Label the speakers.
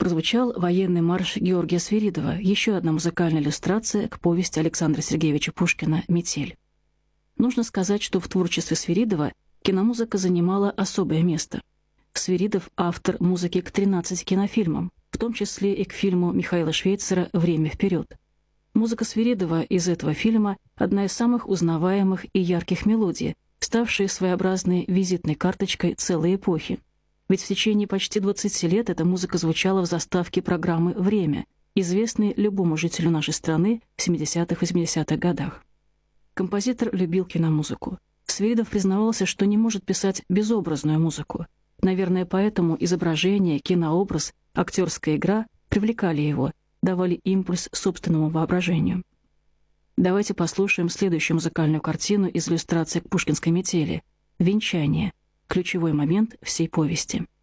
Speaker 1: прозвучал военный марш Георгия Свиридова, еще одна музыкальная иллюстрация к повести Александра Сергеевича Пушкина «Метель». Нужно сказать, что в творчестве Свиридова киномузыка занимала особое место. Свиридов — автор музыки к 13 кинофильмам, в том числе и к фильму Михаила Швейцера «Время вперед». Музыка Свиридова из этого фильма — одна из самых узнаваемых и ярких мелодий, ставшая своеобразной визитной карточкой целой эпохи. Ведь в течение почти 20 лет эта музыка звучала в заставке программы «Время», известной любому жителю нашей страны в 70-80-х годах. Композитор любил киномузыку. Свиридов признавался, что не может писать безобразную музыку. Наверное, поэтому изображение, кинообраз, актерская игра привлекали его, давали импульс собственному воображению. Давайте послушаем следующую музыкальную картину из иллюстрации к пушкинской «Метели» — «Венчание», ключевой момент всей повести.